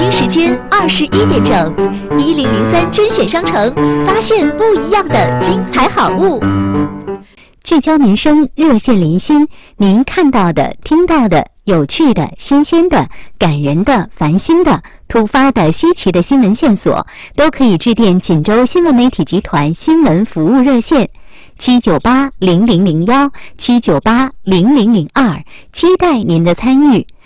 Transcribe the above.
京时间21点整，1003甄选商城，发现不一样的精彩好物。 聚焦民生，热线连心，您看到的、听到的、有趣的、新鲜的、感人的、烦心的、突发的、稀奇的新闻线索，都可以致电锦州新闻媒体集团新闻服务热线7980001、7980002，期待您的参与。